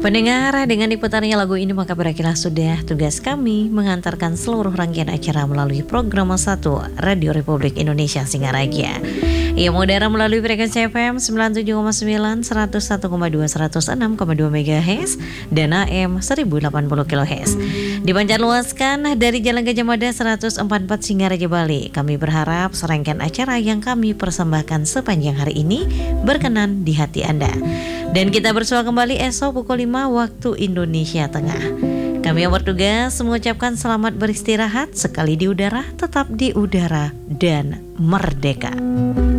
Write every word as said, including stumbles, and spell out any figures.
Pendengar, dengan diputarnya lagu ini maka berakhirlah sudah tugas kami mengantarkan seluruh rangkaian acara melalui program satu Radio Republik Indonesia Singaraja. Ia mengudara melalui frekuensi F M sembilan puluh tujuh koma sembilan, seratus satu koma dua, seratus enam koma dua MHz dan A M seribu delapan puluh kilohertz. Dipancar luaskan dari Jalan Gajah Mada seratus empat puluh empat Singaraja, Bali. Kami berharap serangkaian acara yang kami persembahkan sepanjang hari ini berkenan di hati Anda. Dan kita bersua kembali esok pukul lima waktu Indonesia Tengah. Kami yang bertugas mengucapkan selamat beristirahat, sekali di udara, tetap di udara dan merdeka.